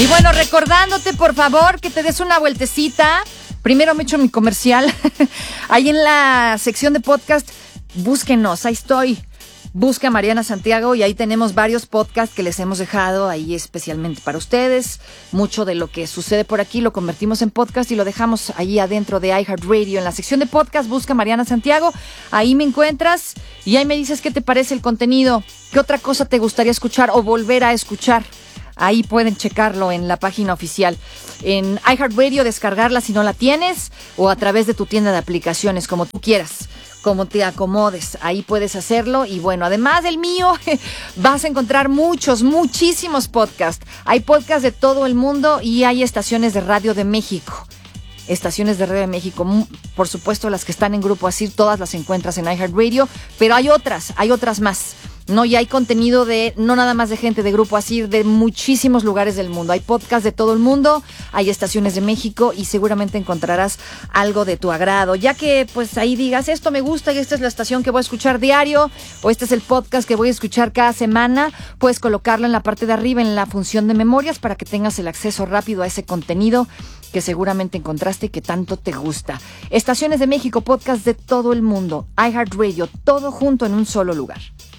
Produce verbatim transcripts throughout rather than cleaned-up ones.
Y bueno, recordándote, por favor, que te des una vueltecita. Primero me echo mi comercial. Ahí en la sección de podcast, búsquenos, ahí estoy. Busca a Mariana Santiago y ahí tenemos varios podcasts que les hemos dejado ahí especialmente para ustedes. Mucho de lo que sucede por aquí lo convertimos en podcast y lo dejamos ahí adentro de iHeartRadio. En la sección de podcast, busca a Mariana Santiago. Ahí me encuentras y ahí me dices qué te parece el contenido. ¿Qué otra cosa te gustaría escuchar o volver a escuchar? Ahí pueden checarlo en la página oficial. En iHeartRadio, descargarla si no la tienes, o a través de tu tienda de aplicaciones, como tú quieras, como te acomodes. Ahí puedes hacerlo. Y bueno, además del mío, vas a encontrar muchos, muchísimos podcasts. Hay podcasts de todo el mundo y hay estaciones de radio de México. Estaciones de radio de México, por supuesto las que están en Grupo Asir, todas las encuentras en iHeartRadio, pero hay otras, hay otras más. No, y hay contenido de, no nada más de gente de Grupo Asir, de muchísimos lugares del mundo. Hay podcasts de todo el mundo, hay estaciones de México y seguramente encontrarás algo de tu agrado. Ya que pues ahí digas, esto me gusta y esta es la estación que voy a escuchar diario, o este es el podcast que voy a escuchar cada semana, puedes colocarlo en la parte de arriba, en la función de memorias, para que tengas el acceso rápido a ese contenido que seguramente encontraste y que tanto te gusta. Estaciones de México, podcast de todo el mundo, iHeartRadio, todo junto en un solo lugar.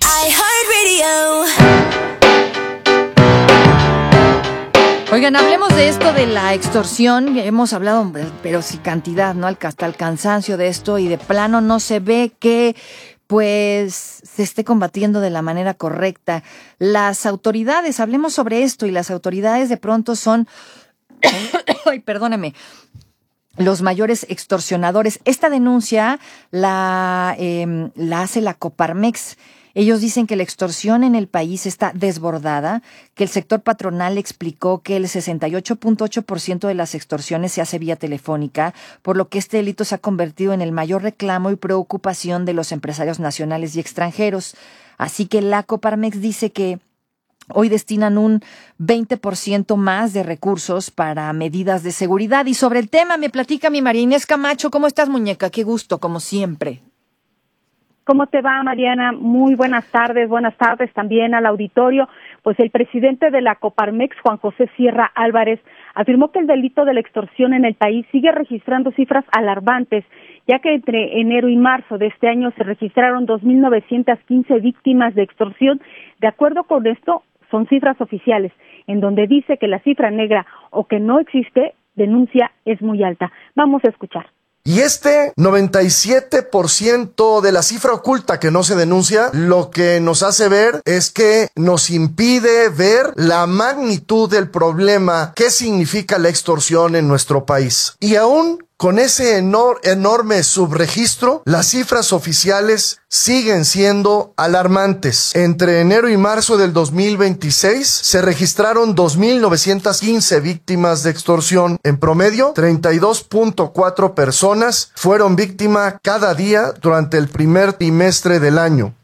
Oigan, hablemos de esto de la extorsión. Hemos hablado, pero sin cantidad, ¿no? Hasta el cansancio de esto, y de plano no se ve que pues se esté combatiendo de la manera correcta. Las autoridades, hablemos sobre esto, y las autoridades de pronto son, ay, perdóname, los mayores extorsionadores. Esta denuncia la, eh, la hace la Coparmex. Ellos dicen que la extorsión en el país está desbordada, que el sector patronal explicó que el sesenta y ocho punto ocho por ciento de las extorsiones se hace vía telefónica, por lo que este delito se ha convertido en el mayor reclamo y preocupación de los empresarios nacionales y extranjeros. Así que la Coparmex dice que hoy destinan un veinte por ciento más de recursos para medidas de seguridad. Y sobre el tema me platica mi María Inés Camacho. ¿Cómo estás, muñeca? Qué gusto, como siempre. ¿Cómo te va, Mariana? Muy buenas tardes, buenas tardes también al auditorio. Pues el presidente de la Coparmex, Juan José Sierra Álvarez, afirmó que el delito de la extorsión en el país sigue registrando cifras alarmantes, ya que entre enero y marzo de este año se registraron dos mil novecientas quince víctimas de extorsión. De acuerdo con esto, son cifras oficiales, en donde dice que la cifra negra o que no existe denuncia es muy alta. Vamos a escuchar. Y este noventa y siete por ciento de la cifra oculta que no se denuncia, lo que nos hace ver es que nos impide ver la magnitud del problema que significa la extorsión en nuestro país. Y aún con ese enor- enorme subregistro, las cifras oficiales siguen siendo alarmantes. Entre enero y marzo del dos mil veintiséis se registraron dos mil novecientas quince víctimas de extorsión. En promedio, treinta y dos punto cuatro personas fueron víctimas cada día durante el primer trimestre del año.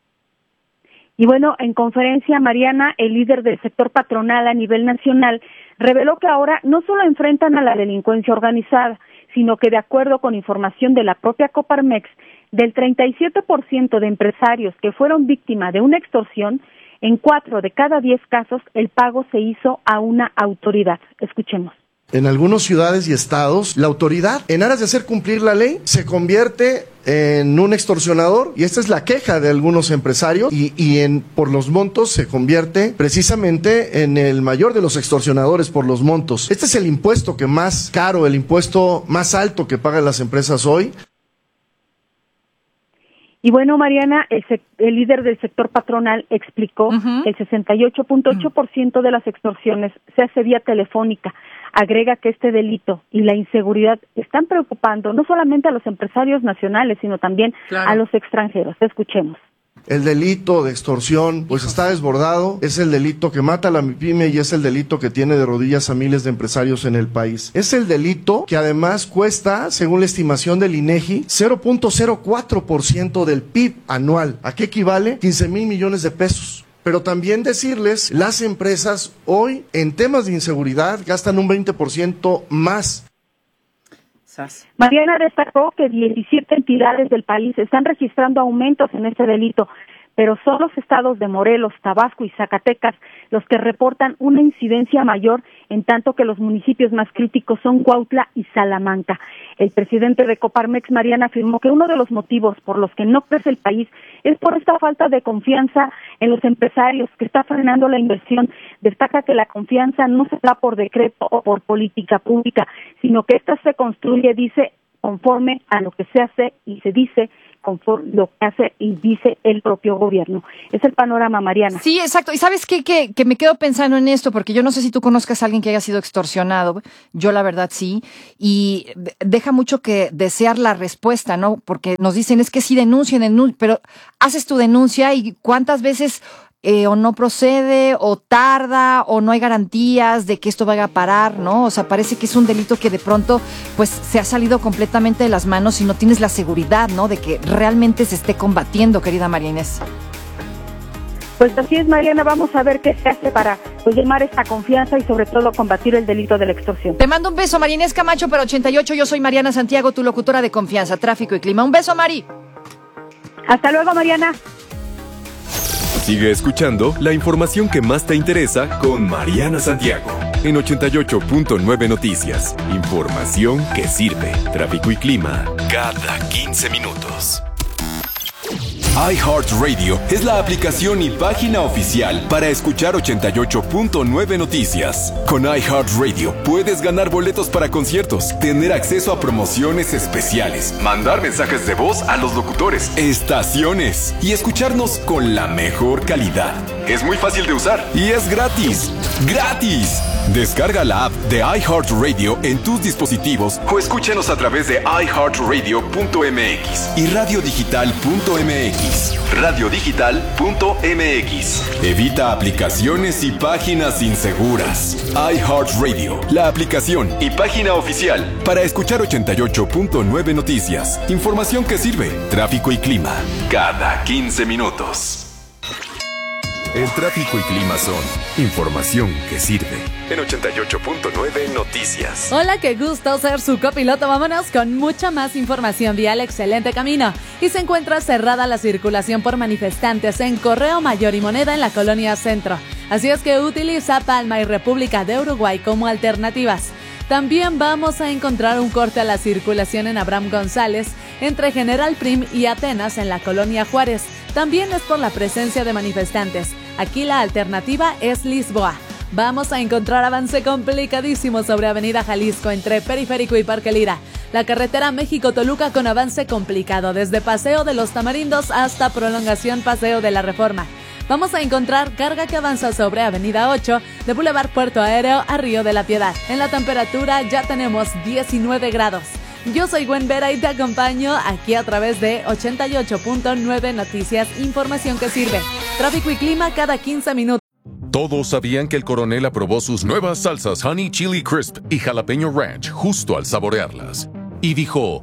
Y bueno, en conferencia, Mariana, el líder del sector patronal a nivel nacional, reveló que ahora no solo enfrentan a la delincuencia organizada, sino que de acuerdo con información de la propia Coparmex, del treinta y siete por ciento de empresarios que fueron víctimas de una extorsión, en cuatro de cada diez casos el pago se hizo a una autoridad. Escuchemos. En algunas ciudades y estados, la autoridad, en aras de hacer cumplir la ley, se convierte en un extorsionador, y esta es la queja de algunos empresarios, y, y en, por los montos se convierte precisamente en el mayor de los extorsionadores por los montos. Este es el impuesto que más caro, el impuesto más alto que pagan las empresas hoy. Y bueno, Mariana, el, sec- el líder del sector patronal explicó uh-huh. que el sesenta y ocho punto ocho por ciento de las extorsiones se hace vía telefónica. Agrega que este delito y la inseguridad están preocupando no solamente a los empresarios nacionales, sino también claro. a los extranjeros. Escuchemos. El delito de extorsión pues está desbordado, es el delito que mata a la MIPYME y es el delito que tiene de rodillas a miles de empresarios en el país. Es el delito que además cuesta, según la estimación del INEGI, cero punto cero cuatro por ciento del P I B anual. ¿A qué equivale? quince mil millones de pesos. Pero también decirles, las empresas hoy en temas de inseguridad gastan un veinte por ciento más. Mariana destacó que diecisiete entidades del país están registrando aumentos en este delito, pero son los estados de Morelos, Tabasco y Zacatecas los que reportan una incidencia mayor, en tanto que los municipios más críticos son Cuautla y Salamanca. El presidente de Coparmex, Mariana, afirmó que uno de los motivos por los que no crece el país es por esta falta de confianza en los empresarios, que está frenando la inversión. Destaca que la confianza no se da por decreto o por política pública, sino que esta se construye, dice, conforme a lo que se hace y se dice, conforme lo que hace y dice el propio gobierno. Es el panorama, Mariana. Sí, exacto. Y ¿sabes qué? Que, que me quedo pensando en esto, porque yo no sé si tú conozcas a alguien que haya sido extorsionado. Yo la verdad sí. Y deja mucho que desear la respuesta, ¿no? Porque nos dicen, es que sí denuncien, denuncien, pero haces tu denuncia y cuántas veces eh, o no procede, o tarda, o no hay garantías de que esto vaya a parar, ¿no? O sea, parece que es un delito que de pronto, pues, se ha salido completamente de las manos y no tienes la seguridad, ¿no? De que realmente se esté combatiendo, querida María Inés. Pues así es, Mariana, vamos a ver qué se hace para pues, llamar esta confianza y sobre todo combatir el delito de la extorsión. Te mando un beso, María Inés Camacho, para ochenta y ocho. Yo soy Mariana Santiago, tu locutora de confianza, tráfico y clima. Un beso, Mari. Hasta luego, Mariana. Sigue escuchando la información que más te interesa con Mariana Santiago en ochenta y ocho punto nueve Noticias. Información que sirve. Tráfico y clima cada quince minutos. iHeartRadio es la aplicación y página oficial para escuchar ochenta y ocho punto nueve Noticias. Con iHeartRadio puedes ganar boletos para conciertos, tener acceso a promociones especiales, mandar mensajes de voz a los locutores, estaciones y escucharnos con la mejor calidad. Es muy fácil de usar y es gratis. ¡Gratis! Descarga la app de iHeartRadio en tus dispositivos o escúchanos a través de i heart radio punto m x y radio digital punto m x. radio digital punto m x. Evita aplicaciones y páginas inseguras. iHeartRadio, la aplicación y página oficial para escuchar ochenta y ocho punto nueve Noticias. Información que sirve. Tráfico y clima cada quince minutos. El tráfico y clima son información que sirve. En ochenta y ocho punto nueve Noticias. Hola, qué gusto ser su copiloto. Vámonos con mucha más información vía el excelente camino. Y se encuentra cerrada la circulación por manifestantes en Correo Mayor y Moneda en la Colonia Centro. Así es que utiliza Palma y República de Uruguay como alternativas. También vamos a encontrar un corte a la circulación en Abraham González entre General Prim y Atenas en la Colonia Juárez. También es por la presencia de manifestantes. Aquí la alternativa es Lisboa. Vamos a encontrar avance complicadísimo sobre Avenida Jalisco entre Periférico y Parque Lira. La carretera México-Toluca con avance complicado desde Paseo de los Tamarindos hasta Prolongación Paseo de la Reforma. Vamos a encontrar carga que avanza sobre Avenida ocho de Boulevard Puerto Aéreo a Río de la Piedad. En la temperatura ya tenemos diecinueve grados. Yo soy Gwen Vera y te acompaño aquí a través de ochenta y ocho punto nueve Noticias, información que sirve. Tráfico y clima cada quince minutos. Todos sabían que el coronel aprobó sus nuevas salsas Honey Chili Crisp y Jalapeño Ranch justo al saborearlas. Y dijo...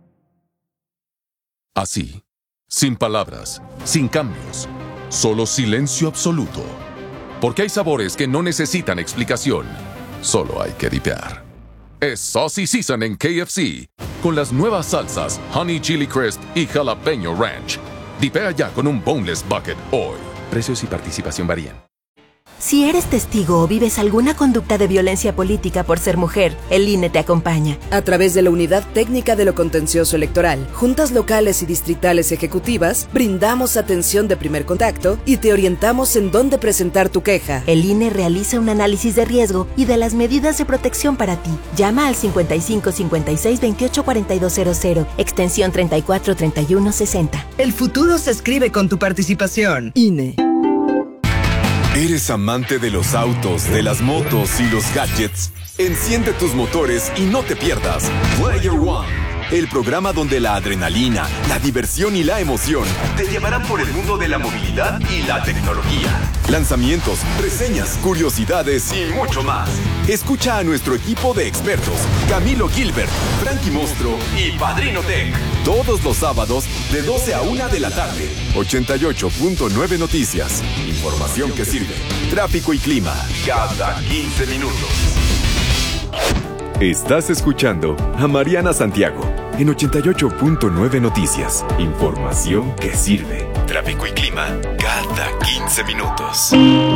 así, sin palabras, sin cambios, solo silencio absoluto. Porque hay sabores que no necesitan explicación, solo hay que dipear. Es Saucy Season en K F C, con las nuevas salsas Honey Chili Crisp y Jalapeño Ranch. Dipea ya con un Boneless Bucket hoy. Precios y participación varían. Si eres testigo o vives alguna conducta de violencia política por ser mujer, el I N E te acompaña. A través de la Unidad Técnica de lo Contencioso Electoral, juntas locales y distritales ejecutivas, brindamos atención de primer contacto y te orientamos en dónde presentar tu queja. El I N E realiza un análisis de riesgo y de las medidas de protección para ti. Llama al cincuenta y cinco cincuenta y seis veintiocho cuarenta y dos cero cero, extensión treinta y cuatro treinta y uno sesenta. El futuro se escribe con tu participación. I N E. ¿Eres amante de los autos, de las motos y los gadgets? Enciende tus motores y no te pierdas Player One, el programa donde la adrenalina, la diversión y la emoción te llevarán por el mundo de la movilidad y la tecnología. Lanzamientos, reseñas, curiosidades y mucho más. Escucha a nuestro equipo de expertos, Camilo Gilbert, Frankie Mostro y Padrino Tech. Todos los sábados de doce a una de la tarde. ochenta y ocho punto nueve Noticias. Información que sirve. Tráfico y clima cada quince minutos. Estás escuchando a Mariana Santiago en ochenta y ocho punto nueve Noticias. Información que sirve. Tráfico y clima cada quince minutos.